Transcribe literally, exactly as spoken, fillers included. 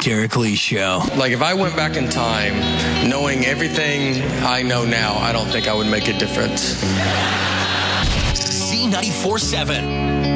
Derek Lee Show. Like, if I went back in time, knowing everything I know now, I don't think I would make a difference. Z ninety-four seven.